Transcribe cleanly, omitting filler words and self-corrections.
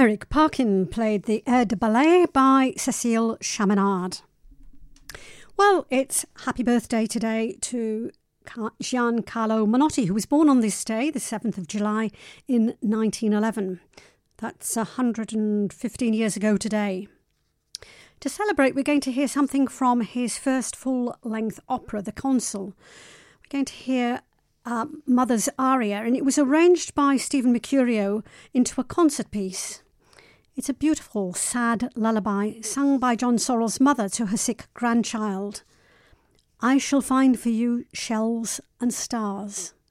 Eric Parkin played the air de ballet by Cécile Chaminade. Well, it's happy birthday today to Giancarlo Menotti, who was born on this day, the 7th of July, in 1911. That's 115 years ago today. To celebrate, we're going to hear something from his first full-length opera, The Consul. We're going to hear Mother's Aria, and it was arranged by Stephen Mercurio into a concert piece. It's a beautiful, sad lullaby sung by John Sorrell's mother to her sick grandchild. I shall find for you shells and stars.